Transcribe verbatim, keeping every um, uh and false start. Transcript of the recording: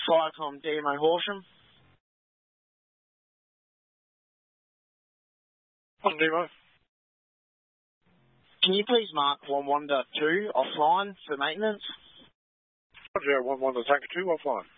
Flycom D M O Horsham. On D M O. Can you please mark one one dot two offline for maintenance? Roger, one one dot two offline.